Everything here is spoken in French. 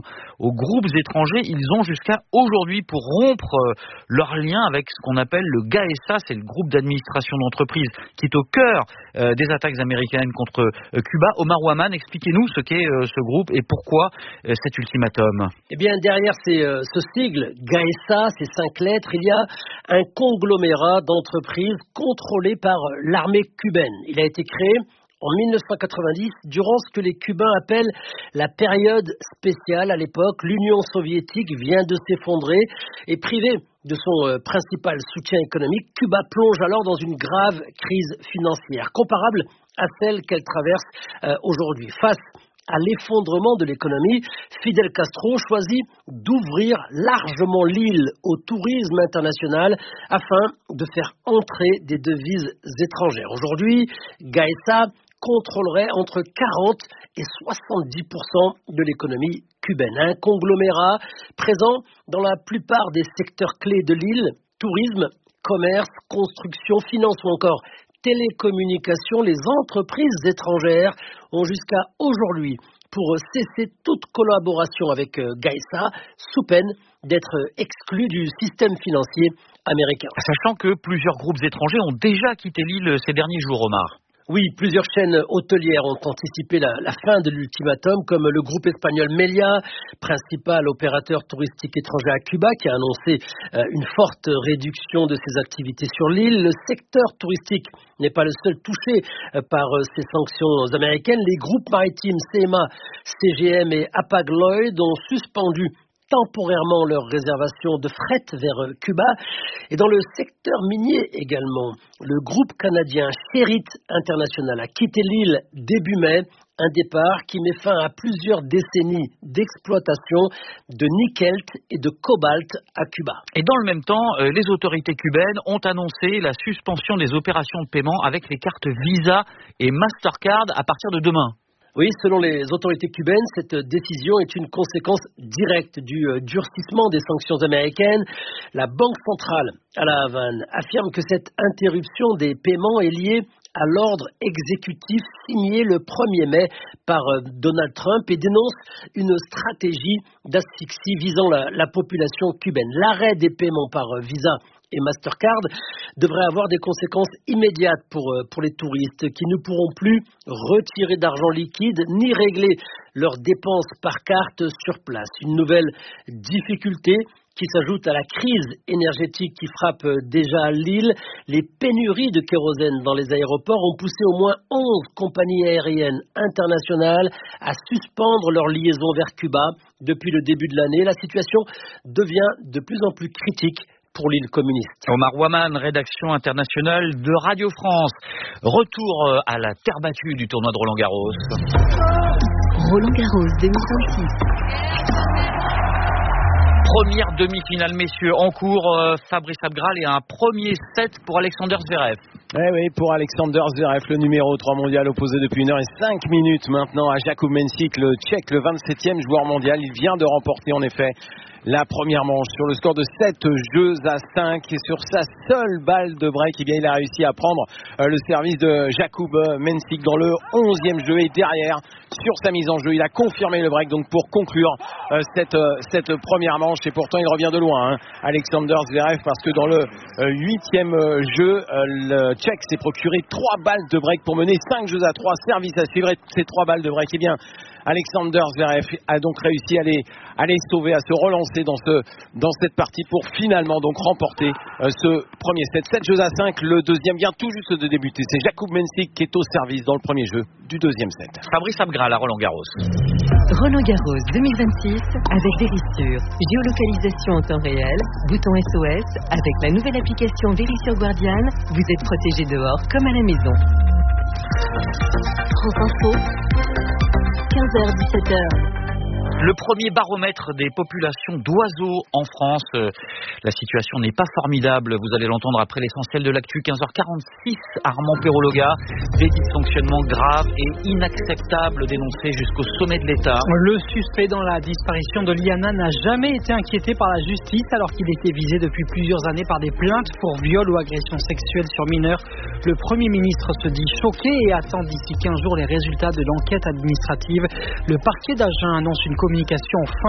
aux groupes étrangers. Ils ont jusqu'à aujourd'hui pour rompre leur lien avec ce qu'on appelle le GAESA, c'est le groupe d'administration d'entreprise qui est au cœur des attaques américaines contre Cuba. Omar Ouaman, expliquez-nous ce qu'est ce groupe et pourquoi cet ultimatum. Eh bien, derrière ce sigle GAESA, ces 5 lettres, il y a un conglomérat d'entreprises contrôlées par l'armée cubaine. Il a été créé en 1990, durant ce que les Cubains appellent la période spéciale. À l'époque, l'Union soviétique vient de s'effondrer et privée de son principal soutien économique, Cuba plonge alors dans une grave crise financière, comparable à celle qu'elle traverse aujourd'hui. Face à l'effondrement de l'économie, Fidel Castro choisit d'ouvrir largement l'île au tourisme international afin de faire entrer des devises étrangères. Aujourd'hui, GAESA contrôlerait entre 40 et 70% de l'économie cubaine. Un conglomérat présent dans la plupart des secteurs clés de l'île, tourisme, commerce, construction, finance ou encore télécommunications. Les entreprises étrangères ont jusqu'à aujourd'hui pour cesser toute collaboration avec GAESA sous peine d'être exclus du système financier américain. Sachant que plusieurs groupes étrangers ont déjà quitté l'île ces derniers jours, Omar. Oui, plusieurs chaînes hôtelières ont anticipé la fin de l'ultimatum, comme le groupe espagnol Meliá, principal opérateur touristique étranger à Cuba, qui a annoncé une forte réduction de ses activités sur l'île. Le secteur touristique n'est pas le seul touché par ces sanctions américaines. Les groupes maritimes CMA, CGM et Hapag-Lloyd ont suspendu temporairement leurs réservations de fret vers Cuba. Et dans le secteur minier également, le groupe canadien Sherritt International a quitté l'île début mai, un départ qui met fin à plusieurs décennies d'exploitation de nickel et de cobalt à Cuba. Et dans le même temps, les autorités cubaines ont annoncé la suspension des opérations de paiement avec les cartes Visa et Mastercard à partir de demain. Oui, selon les autorités cubaines, cette décision est une conséquence directe du durcissement des sanctions américaines. La Banque centrale à La Havane affirme que cette interruption des paiements est liée à l'ordre exécutif signé le 1er mai par Donald Trump et dénonce une stratégie d'asphyxie visant la population cubaine. L'arrêt des paiements par Visa et Mastercard devrait avoir des conséquences immédiates pour les touristes qui ne pourront plus retirer d'argent liquide ni régler leurs dépenses par carte sur place. Une nouvelle difficulté qui s'ajoute à la crise énergétique qui frappe déjà l'île. Les pénuries de kérosène dans les aéroports ont poussé au moins 11 compagnies aériennes internationales à suspendre leurs liaisons vers Cuba depuis le début de l'année. La situation devient de plus en plus critique pour l'île communiste. Omar Ouaman, rédaction internationale de Radio France. Retour à la terre battue du tournoi de Roland-Garros. Roland-Garros 2026. Première demi-finale, messieurs, en cours. Fabrice Abgral et un premier set pour Alexander Zverev. Oui, pour Alexander Zverev, le numéro 3 mondial opposé depuis 1h05 maintenant à Jakub Mensik, le Tchèque, le 27e joueur mondial. Il vient de remporter en effet la première manche sur le score de 7-5 et sur sa seule balle de break, il a réussi à prendre le service de Jakub Mensik dans le 11e jeu et derrière, sur sa mise en jeu, il a confirmé le break donc pour conclure cette première manche et pourtant il revient de loin, Alexander Zverev, parce que dans le 8e jeu, le Tchèque s'est procuré 3 balles de break pour mener 5-3, service à suivre ces 3 balles de break. Eh bien, Alexander Zverev a donc réussi à les sauver, à se relancer dans cette partie pour finalement donc remporter ce premier set. 7-5, le deuxième vient tout juste de débuter. C'est Jakub Mensik qui est au service dans le premier jeu du deuxième set. Fabrice Abgral à Roland-Garros. Roland-Garros 2026 avec Verisure. Géolocalisation en temps réel, bouton SOS. Avec la nouvelle application Verisure Guardian, vous êtes protégé dehors comme à la maison. France Info. 15h-17h. Le premier baromètre des populations d'oiseaux en France. La situation n'est pas formidable, vous allez l'entendre après l'essentiel de l'actu. 15h46, Armand Perrologa. Des dysfonctionnements graves et inacceptables dénoncés jusqu'au sommet de l'État. Le suspect dans la disparition de Liana n'a jamais été inquiété par la justice alors qu'il était visé depuis plusieurs années par des plaintes pour viol ou agression sexuelle sur mineurs. Le Premier ministre se dit choqué et attend d'ici 15 jours les résultats de l'enquête administrative. Le parquet d'Agen annonce une communication fin